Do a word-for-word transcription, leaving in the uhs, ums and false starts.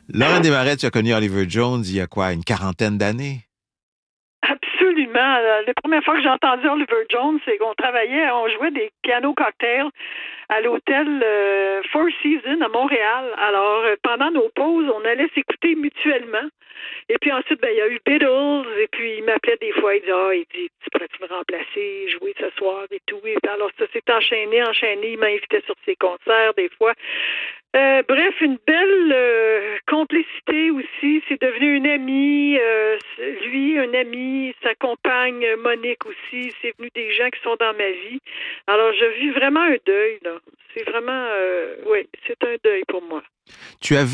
Laurent Desmarais, tu as connu Oliver Jones il y a quoi, une quarantaine d'années? Absolument. La, la première fois que j'ai entendu Oliver Jones, c'est qu'on travaillait, on jouait des pianos cocktails à l'hôtel euh, Four Seasons à Montréal. Alors, euh, pendant nos pauses, on allait s'écouter mutuellement. Et puis ensuite, ben, il y a eu Beatles, et puis il m'appelait des fois, il dit, ah, il dit, tu pourrais-tu me remplacer, jouer ce soir et tout. Et puis, alors, ça s'est enchaîné, enchaîné, il m'invitait sur ses concerts des fois. Euh, bref, une belle euh, complicité aussi. C'est devenu une amie. Euh, lui, un ami, sa compagne Monique aussi. C'est venu des gens qui sont dans ma vie. Alors, je vis vraiment un deuil, là. C'est vraiment, euh, oui, c'est un deuil pour moi. Tu as